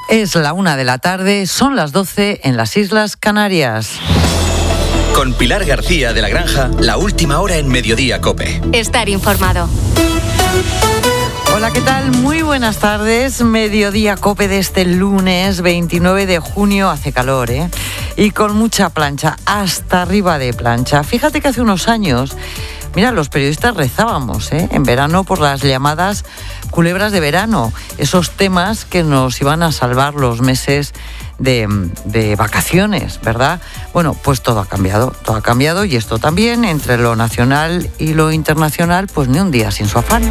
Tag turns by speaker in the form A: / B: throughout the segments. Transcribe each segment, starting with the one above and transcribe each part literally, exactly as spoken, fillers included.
A: Es la una de la tarde, son las doce en las Islas Canarias.
B: Con Pilar García de la Granja, la última hora en Mediodía COPE.
C: Estar informado.
A: Hola, ¿qué tal? Muy buenas tardes. Mediodía COPE de este lunes veintinueve de junio. Hace calor, ¿eh? Y con mucha plancha, hasta arriba de plancha. Fíjate que hace unos años, mira, los periodistas rezábamos, ¿eh? En verano por las llamadas culebras de verano. Esos temas que nos iban a salvar los meses de, de vacaciones, ¿verdad? Bueno, pues todo ha cambiado, todo ha cambiado y esto también, entre lo nacional y lo internacional, pues ni un día sin su afán.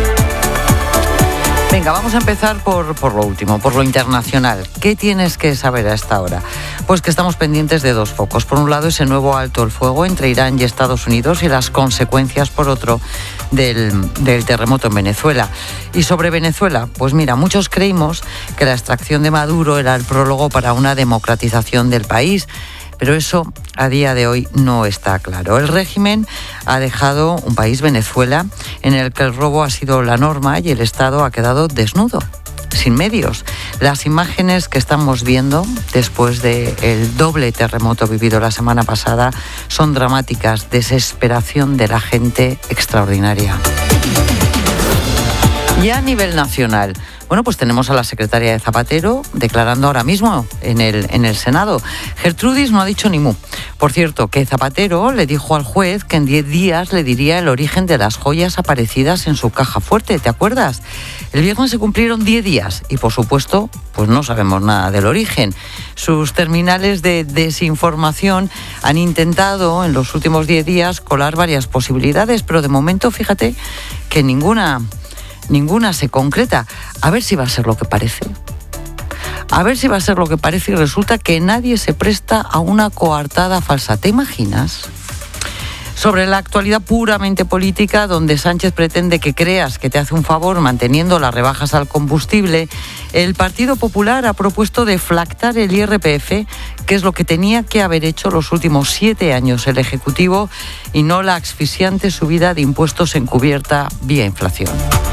A: Venga, vamos a empezar por, por lo último, por lo internacional. ¿Qué tienes que saber a esta hora? Pues que estamos pendientes de dos focos. Por un lado, ese nuevo alto el fuego entre Irán y Estados Unidos y las consecuencias, por otro, del, del terremoto en Venezuela. Y sobre Venezuela, pues mira, muchos creímos que la extracción de Maduro era el prólogo para una democratización del país. Pero eso a día de hoy no está claro. El régimen ha dejado un país, Venezuela, en el que el robo ha sido la norma y el Estado ha quedado desnudo, sin medios. Las imágenes que estamos viendo después del doble terremoto vivido la semana pasada son dramáticas, desesperación de la gente extraordinaria. Y a nivel nacional, bueno, pues tenemos a la secretaria de Zapatero declarando ahora mismo en el, en el Senado. Gertrudis no ha dicho ni mu. Por cierto, que Zapatero le dijo al juez que en diez días le diría el origen de las joyas aparecidas en su caja fuerte, ¿te acuerdas? El viernes se cumplieron diez días y, por supuesto, pues no sabemos nada del origen. Sus terminales de desinformación han intentado en los últimos diez días colar varias posibilidades, pero de momento, fíjate que ninguna... Ninguna se concreta. A ver si va a ser lo que parece. A ver si va a ser lo que parece y resulta que nadie se presta a una coartada falsa. ¿Te imaginas? Sobre la actualidad puramente política, donde Sánchez pretende que creas que te hace un favor manteniendo las rebajas al combustible, el Partido Popular ha propuesto deflactar el I R P F, que es lo que tenía que haber hecho los últimos siete años el Ejecutivo, y no la asfixiante subida de impuestos encubierta vía inflación.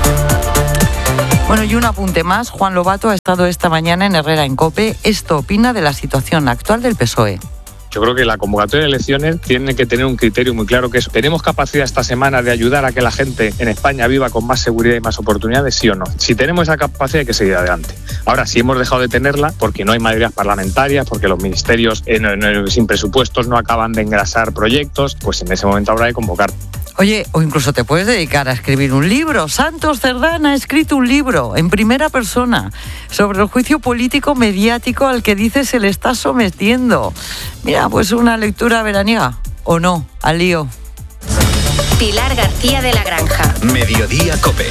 A: Bueno, y un apunte más. Juan Lobato ha estado esta mañana en Herrera en COPE. Esto opina de la situación actual del P S O E.
D: Yo creo que la convocatoria de elecciones tiene que tener un criterio muy claro, que es: ¿tenemos capacidad esta semana de ayudar a que la gente en España viva con más seguridad y más oportunidades, sí o no? Si tenemos esa capacidad, hay que seguir adelante. Ahora, si hemos dejado de tenerla porque no hay mayorías parlamentarias, porque los ministerios eh, no, no, sin presupuestos no acaban de engrasar proyectos, pues en ese momento habrá que convocar.
A: Oye, o incluso te puedes dedicar a escribir un libro. Santos Cerdán ha escrito un libro en primera persona sobre el juicio político mediático al que dice se le está sometiendo. Mira, pues una lectura veraniega, ¿o no? Al lío.
C: Pilar García de la Granja.
B: Mediodía COPE.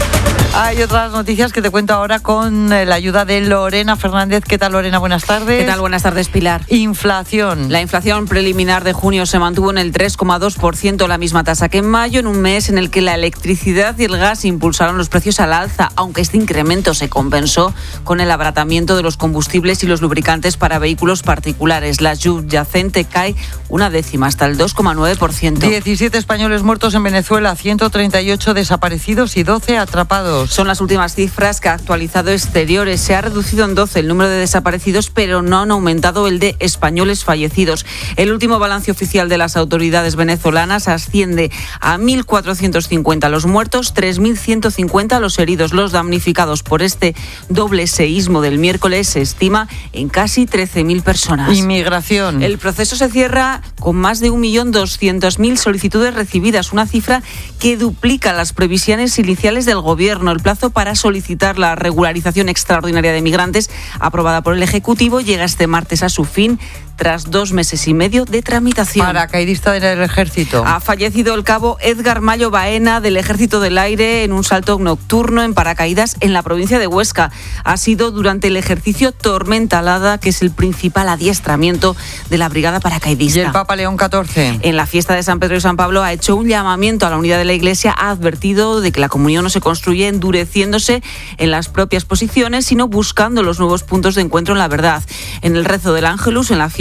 A: Hay otras noticias que te cuento ahora con la ayuda de Lorena Fernández. ¿Qué tal, Lorena? Buenas tardes.
E: ¿Qué tal? Buenas tardes, Pilar.
A: Inflación.
E: La inflación preliminar de junio se mantuvo en el tres coma dos por ciento, la misma tasa que en mayo, en un mes en el que la electricidad y el gas impulsaron los precios al alza, aunque este incremento se compensó con el abaratamiento de los combustibles y los lubricantes para vehículos particulares. La subyacente cae una décima, hasta el dos coma nueve por ciento.
A: diecisiete españoles muertos en Venezuela, ciento treinta y ocho desaparecidos y doce atrapados.
E: Son las últimas cifras que ha actualizado Exteriores. Se ha reducido en doce el número de desaparecidos, pero no han aumentado el de españoles fallecidos. El último balance oficial de las autoridades venezolanas asciende a mil cuatrocientos cincuenta los muertos, tres mil ciento cincuenta los heridos. Los damnificados por este doble seísmo del miércoles se estima en casi trece mil personas.
A: Inmigración.
E: El proceso se cierra con más de un millón doscientos mil solicitudes recibidas, una cifra que duplica las previsiones iniciales del Gobierno. El plazo para solicitar la regularización extraordinaria de migrantes, aprobada por el Ejecutivo, llega este martes a su fin tras dos meses y medio de tramitación.
A: Paracaidista del Ejército.
E: Ha fallecido el cabo Edgar Mayo Baena del Ejército del Aire en un salto nocturno en paracaídas en la provincia de Huesca. Ha sido durante el ejercicio Tormenta Alada, que es el principal adiestramiento de la brigada paracaidista.
A: ¿Y el Papa León catorce?
E: En la fiesta de San Pedro y San Pablo ha hecho un llamamiento a la unidad de la Iglesia, ha advertido de que la comunión no se construye endureciéndose en las propias posiciones, sino buscando los nuevos puntos de encuentro en la verdad. En el rezo del Ángelus, en la fiesta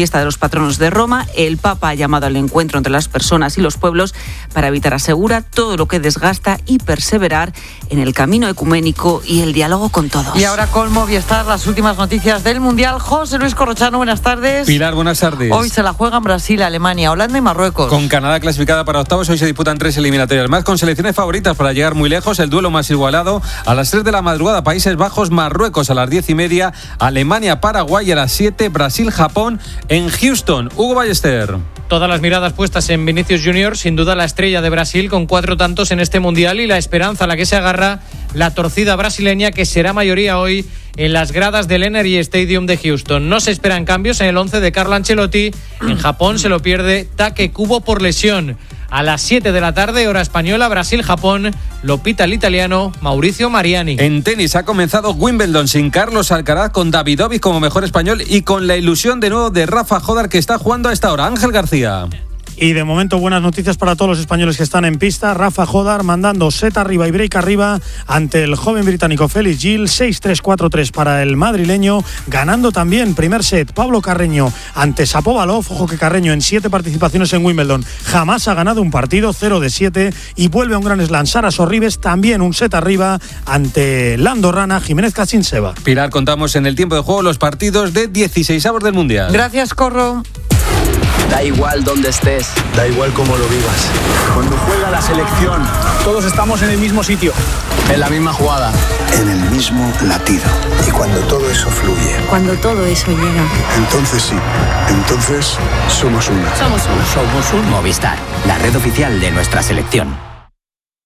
E: fiesta de los patronos de Roma. El Papa ha llamado al encuentro entre las personas y los pueblos para evitar, asegura, todo lo que desgasta y perseverar en el camino ecuménico y el diálogo con todos.
A: Y ahora con Movistar, las últimas noticias del Mundial. José Luis Corrochano, buenas tardes.
F: Pilar, buenas tardes.
A: Hoy se la juegan Brasil, Alemania, Holanda y Marruecos.
F: Con Canadá clasificada para octavos, hoy se disputan tres eliminatorias más con selecciones favoritas para llegar muy lejos. El duelo más igualado a las tres de la madrugada, Países Bajos, Marruecos a las diez y media, Alemania, Paraguay a las siete, Brasil, Japón en Houston. Hugo Ballester.
G: Todas las miradas puestas en Vinicius Junior, sin duda la estrella de Brasil con cuatro tantos en este Mundial y la esperanza a la que se agarra la torcida brasileña, que será mayoría hoy en las gradas del Energy Stadium de Houston. No se esperan cambios en el once de Carlo Ancelotti. En Japón se lo pierde Take Kubo por lesión. A las siete de la tarde, hora española, Brasil-Japón, lo pita el italiano Mauricio Mariani.
F: En tenis ha comenzado Wimbledon sin Carlos Alcaraz, con Davidovich como mejor español y con la ilusión de nuevo de Rafa Jodar, que está jugando a esta hora. Ángel García.
H: Y de momento buenas noticias para todos los españoles que están en pista. Rafa Jodar mandando set arriba y break arriba ante el joven británico Félix Gil. seis tres cuatro tres para el madrileño. Ganando también primer set Pablo Carreño ante Shapovalov. Ojo que Carreño en siete participaciones en Wimbledon jamás ha ganado un partido, cero de siete. Y vuelve a un gran slam Sara Sorribes, también un set arriba ante la andorrana Jiménez Cachinseva.
F: Pilar, contamos en el tiempo de juego los partidos de dieciseisavos del Mundial.
A: Gracias, Corro.
I: Da igual dónde estés,
J: da igual cómo lo vivas.
I: Cuando juega la selección,
J: todos estamos en el mismo sitio,
I: en la misma jugada,
J: en el mismo latido. Y cuando todo eso fluye,
K: cuando todo eso llega,
J: entonces sí, entonces somos uno.
K: Somos uno.
I: Somos uno. Movistar, la red oficial de nuestra selección.